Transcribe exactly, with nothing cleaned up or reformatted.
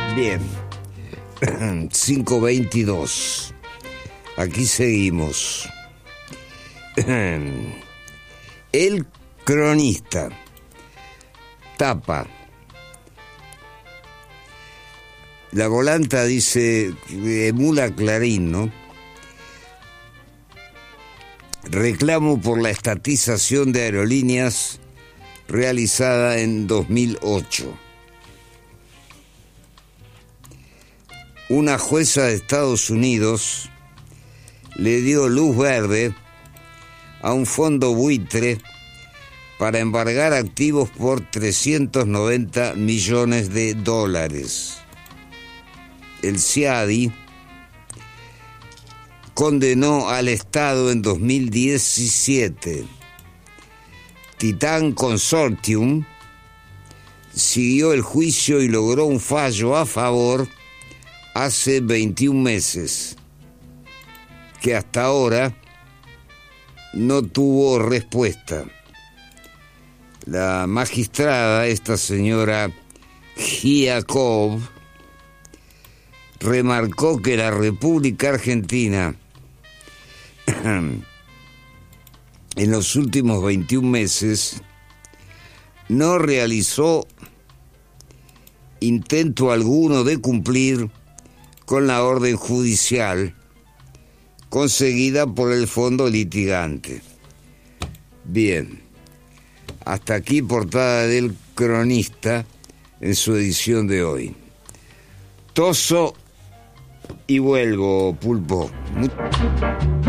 Bien, cinco veintidós. Aquí seguimos. El Cronista. Tapa. La volanta dice, emula Clarín, ¿no? Reclamo por la estatización de aerolíneas realizada en dos mil ocho. Una jueza de Estados Unidos le dio luz verde a un fondo buitre para embargar activos por trescientos noventa millones de dólares. El C I A D I condenó al Estado en dos mil diecisiete. Titan Consortium siguió el juicio y logró un fallo a favor hace veintiún meses, que hasta ahora no tuvo respuesta. La magistrada, esta señora Giacov, remarcó que la República Argentina en los últimos veintiún meses no realizó intento alguno de cumplir con la orden judicial conseguida por el fondo litigante. Bien, hasta aquí portada del Cronista en su edición de hoy. Toso y vuelvo, Pulpo.